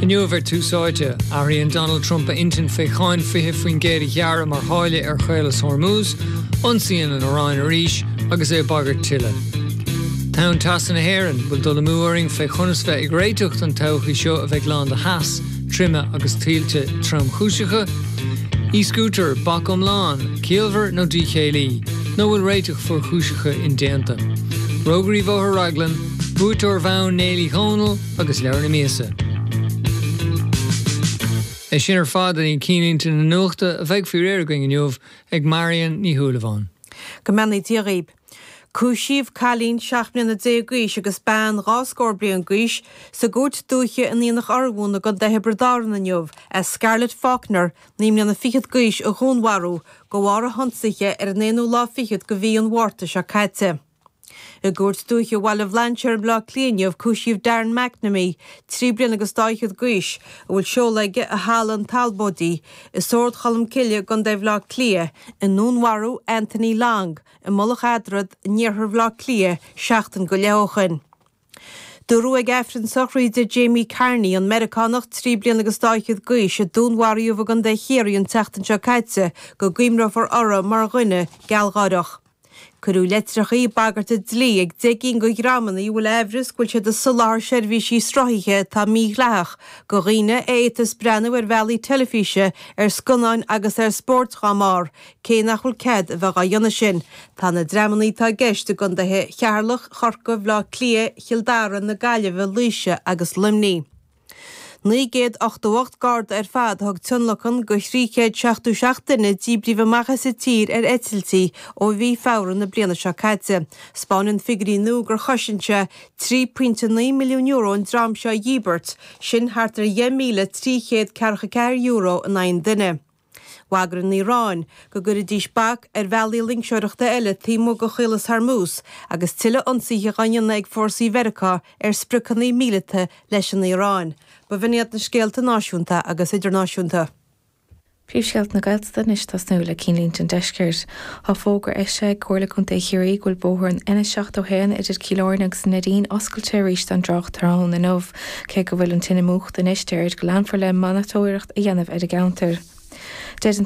Gnuver túsáide, Arian Donald Trump a intin féchain fihe faoin géad gheara mar háile Chréalas Hormuz, ionsaíonn an Iráin arís agus bagart tuile. Tán tasan na hÉireann bhfuil dul amúing féchonas bheith ag réiteocht an tochaí seo a bheith glán de heas, trimme agus tílte trom chúiseacha, e-scooter, bach omláán, Kielver nó DKLí, nó bhfuil réiteoch fuair chúiseacha in déanta. Rógarí bhóthar raglan, búitóir bhain Néilí Chónal agus Leabhar na Míosa. É sin ar fad an cínnta na nuachta a bheith fiú going inniuh ag Marian ní Thuailmháin. Go menaí tíogaib. Cúisíomh chalín 7 gúis agus bán ráscór bliain gúis sa gút dúiche in íonach argúna go de hebredáran na nniuh as Scarlett Faulkner níomna na fichiad gúis a chónharú go bhhar a honsaige ar 9 lá fichiad go bhí an mhórta se caite. I gúirt dúiche bhil a bhlanseir blá clíneamh cúisíomh Darren McNamee 3 bliain agus 2 gúis a bhfuil seolaige a Haaland Talbotí is sórt chalam ciile gan de bhlá clia in núnharú Anthony Long i mulach adrad níorthar bhlá clia 7 go leochan. Dúrú ag efrin sochraide Jamie Carney an Americánach 3 bliain agus 2 gúis a dúnharíomh gan de chéirí an teachtan seo caite go gcuimre for orra mar ghuine geallghádach. Curú letrachaí bagart a dlí ag 10 go gramanna i bhfuil efris gúil se de solar seirbhísí strothaithe tá míghleach go riine étas brenn ar bhealaí telefíse ar scunáin agus ar sportchamár cé nach bhfuil ced a bheith a dhéana sin tá na dreamanaí tá geiste gan de chearlach chorca bhlá clia chiildáran na gaiileh líise agus limní. 988 gard ar fad thug tunlachan go 367 díbríomh machchas sa tír ar etiltí ó bhí fáran na bliana seo caite. Spáinn figurí nó gur choisinse 3.9 milliún euro an drám seo Yibert, sin hartar €1,344 in 9 duine. Wagar in Iráin go gur díos bach ar bhealaí linkseoireachta eile tímú go Chréalas Hormuz agus tuile ionsaithe gaineanna ag fórsaí Mheiriceá ar spriocannaí mílite leis an Iráin. Ba bhíoniad na scéalta náisiúnta agus idirnáisiúnta. Príomhscéalt na Gaillimhe níos tá snúla cínlínta an deisceart. Tá fógur eise cuala chun éirí ghfuil bóthar an ina 7 idir Ciallaín agus Nadine oscailte ríist an drocht tarán na nómh cé go bhfuil an tinine múcht an isteir go leanfar le manatóireacht a dhéanamh ar a gceantar.